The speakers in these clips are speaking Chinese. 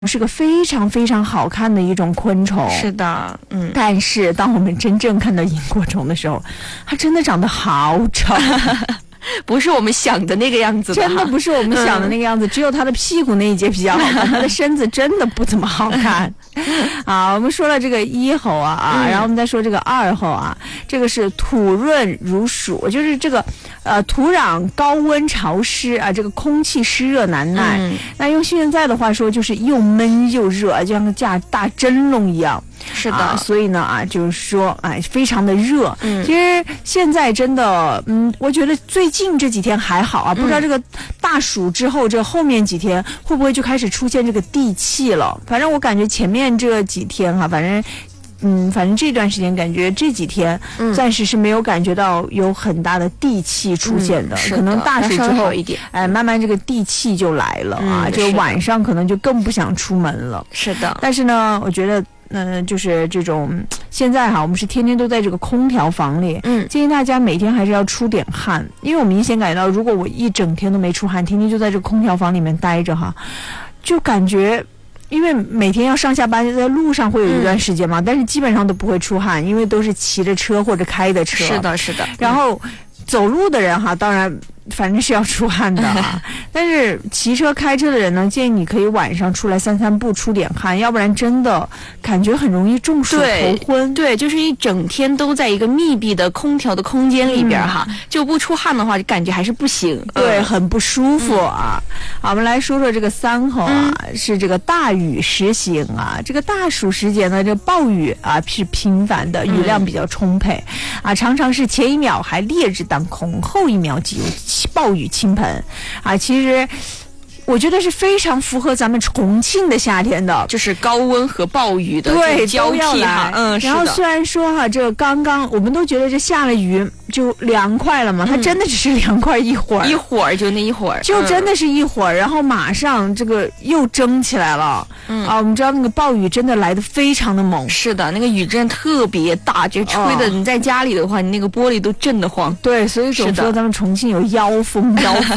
是个非常非常好看的一种昆虫。 是的， 但是当我们真正看到萤火虫的时候，它真的长得好丑。 不是我们想的那个样子的， 真的不是我们想的那个样子，只有它的屁股那一节比较好看，它的身子真的不怎么好看。我们说了这个1候然后我们再说这个2候这个是土润如鼠，就是这个土壤高温潮湿这个空气湿热难耐。那用现在的话说，就是又闷又热，就像个架大蒸笼一样。 是的， 所以呢就是说非常的热。其实现在真的我觉得最近这几天还好不知道这个大暑之后这后面几天会不会就开始出现这个地气了。反正我感觉前面这几天反正这段时间感觉这几天暂时是没有感觉到有很大的地气出现的。可能大暑之后一点慢慢这个地气就来了就晚上可能就更不想出门了。 是的， 但是呢我觉得就是这种现在我们是天天都在这个空调房里，建议大家每天还是要出点汗，因为我明显感觉到，如果我一整天都没出汗，天天就在这个空调房里面待着就感觉，因为每天要上下班，在路上会有一段时间嘛，但是基本上都不会出汗，因为都是骑着车或者开的车。 是的，是的。 然后走路的人当然反正是要出汗的但是骑车开车的人呢，建议你可以晚上出来散散步，出点汗，要不然真的感觉很容易中暑头昏。 对，就是一整天都在一个密闭的空调的空间里边就不出汗的话，就感觉还是不行。 对，很不舒服好，我们来说说这个3候是这个大雨时行这个大暑时节呢，这暴雨是频繁的，雨量比较充沛常常是前一秒还烈日当空，后一秒即有暴雨倾盆其实我觉得是非常符合咱们重庆的夏天的， 就是高温和暴雨的交替然后虽然说这刚刚我们都觉得这下了雨就凉快了嘛，它真的只是凉快一会儿， 就那一会儿， 就真的是一会儿，然后马上这个又蒸起来了。我们知道那个暴雨真的来得非常的猛。 是的，那个雨真的特别大，就吹的你在家里的话，你那个玻璃都震得慌。 对，所以总说咱们重庆有妖风。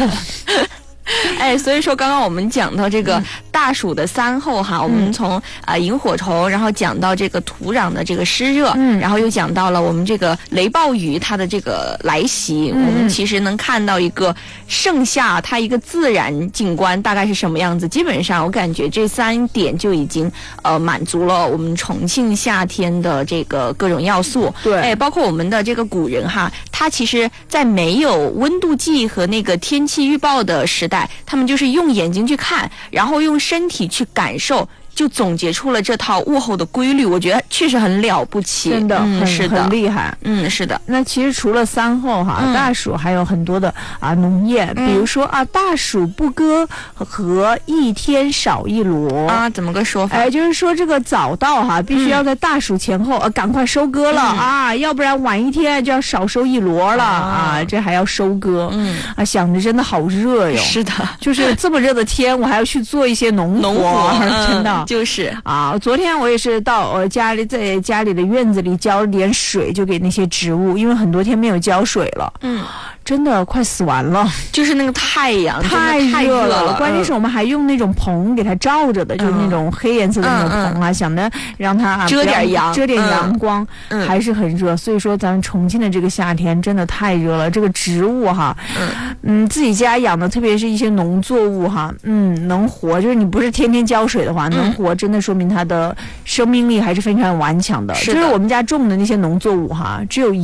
所以说刚刚我们讲到这个大暑的3候我们从萤火虫，然后讲到这个土壤的这个湿热，然后又讲到了我们这个雷暴雨它的这个来袭，我们其实能看到一个盛夏它一个自然景观大概是什么样子。基本上我感觉这3点就已经满足了我们重庆夏天的这个各种要素。 对， 包括我们的这个古人他其实在没有温度计和那个天气预报的时代，他们就是用眼睛去看，然后用身体去感受，就总结出了这套物候的规律。我觉得确实很了不起， 真的很厉害。 是的。 那其实除了3候大暑还有很多的农业，比如说大暑不割禾，一天少一箩怎么个说法？ 就是说这个早稻必须要在大暑前后赶快收割了要不然晚一天就要少收一箩了这还要收割。想着真的好热哟。 是的， 就是这么热的天，我还要去做一些农活真的就是昨天我也是到在家里的院子里浇了点水，就给那些植物，因为很多天没有浇水了。真的快死完了， 就是那个太阳太热了。关键是我们还用那种棚给它罩着的，就是那种黑颜色的那种棚想着让它遮点阳光，还是很热。所以说咱们重庆的这个夏天真的太热了。这个植物自己家养的，特别是一些农作物能活，就是你不是天天浇水的话，能活真的说明它的生命力还是非常顽强的。就是我们家种的那些农作物只有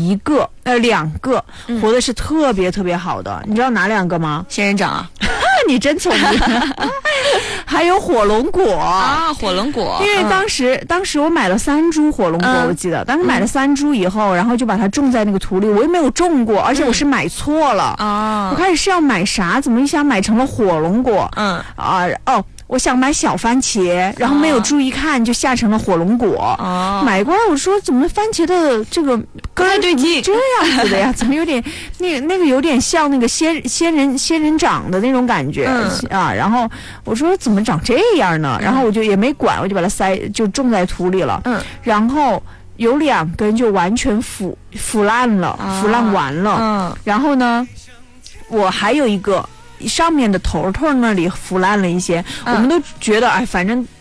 2个活的是特别特别好的。你知道哪2个吗？ 仙人掌你真聪明。还有火龙果火龙果。 因为当时我买了3株火龙果，我记得当时买了3株以后，然后就把它种在那个土里，我又没有种过，而且我是买错了我开始是要买啥，怎么一下买成了火龙果。我想买小番茄，然后没有注意看，就下成了火龙果。买过来我说怎么番茄的这个根儿对劲这样子的呀？怎么有点那个有点像那个仙人掌的那种感觉然后我说怎么长这样呢？然后我就也没管，我就把它就种在土里了。然后有2根就完全腐烂了，腐烂完了。然后呢，我还有一个上面的头那里腐烂了一些，我们都觉得反正